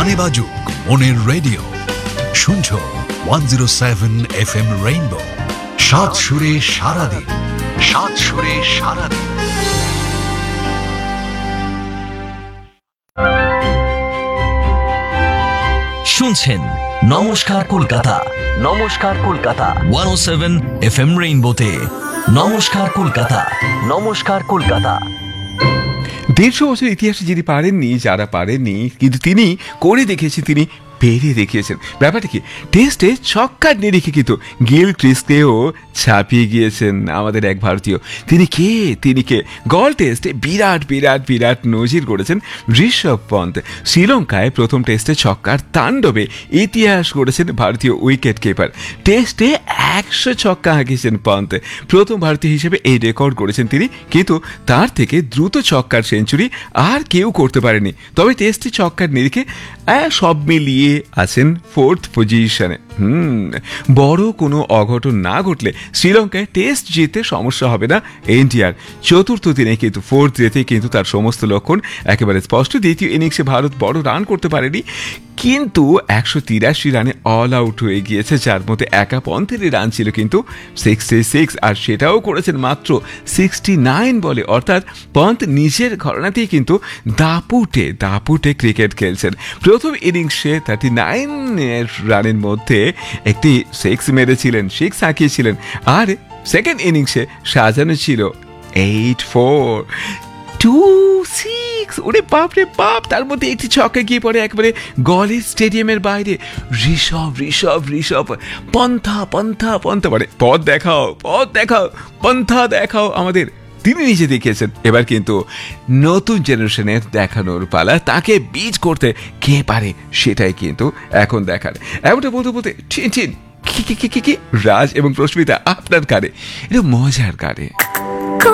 গানে বাজুক মনের রেডিও, শুনছো 107 FM রেইনবো। সাত সুরে সারাদিন, সাত সুরে সারাদিন। শুনছেন নমস্কার কলকাতা, নমস্কার কলকাতা 107 FM রেইনবোতে। নমস্কার কলকাতা, নমস্কার কলকাতা। 150 বছর ইতিহাসে যিনি পারেননি, যারা পারেননি, কিন্তু তিনি করে দেখিয়েছেন, তিনি পেরে দেখিয়েছেন। ব্যাপারটা কি, টেস্টে ছক্কার নিরিখে কিন্তু গিল ক্রিসকেও ছাপিয়ে গিয়েছেন আমাদের এক ভারতীয়। তিনি কে গল টেস্টে বিরাট বিরাট বিরাট নজির করেছেন ঋষভ পন্থ। শ্রীলঙ্কায় প্রথম টেস্টে ছক্কার তাণ্ডবে ইতিহাস গড়েছেন ভারতীয় উইকেট কিপার। টেস্টে 100 ছক্কা হাঁকিয়েছেন পন্থ, প্রথম ভারতীয় হিসেবে এই রেকর্ড করেছেন তিনি। কিন্তু তার থেকে দ্রুত ছক্কার সেঞ্চুরি আর কেউ করতে পারেনি। তবে টেস্টে ছক্কার নিরিখে সব মিলিয়ে আছেন 4th পজিশনে। বড় কোনো অঘটন না ঘটলে শ্রীলঙ্কায় টেস্ট জিতে সমস্যা হবে না ইন্ডিয়ার। চতুর্থ দিনে কিন্তু 4th ডেতে কিন্তু তার সমস্ত লক্ষণ একেবারে স্পষ্ট। দ্বিতীয় ইনিংসে ভারত বড় রান করতে পারেনি, কিন্তু 183 রানে অল আউট হয়ে গিয়েছে, যার মধ্যে একা পন্থেরই রান ছিল কিন্তু 66, আর সেটাও করেছেন মাত্র 69 বলে। অর্থাৎ পন্থ নিজের ঘরানাতেই কিন্তু দাপুটে ক্রিকেট খেলছেন। প্রথম ইনিংসে 39 রানের মধ্যে একটি 6 মেরেছিলেন, 6 হাঁকিয়েছিলেন, আর সেকেন্ড ইনিংসে সাজানো ছিল 8-4, 2-6। ওরে বাপ রে বাপ, তার মধ্যে একটি ছক্কা গিয়ে পড়ে একেবারে গলি স্টেডিয়ামের বাইরে। ঋষভ পন্থা মানে পথ দেখাও, পন্থা দেখাও আমাদের। তিনি নিজে দেখিয়েছেন। এবার কিন্তু নতুন জেনারেশনের দেখানোর পালা, তাকে বিট করতে কে পারে সেটাই কিন্তু এখন দেখার। এমনটা বলতে ঠিন কি রাজ এবং প্রস্মিতা আপনার কারে, এটা মজার কারে।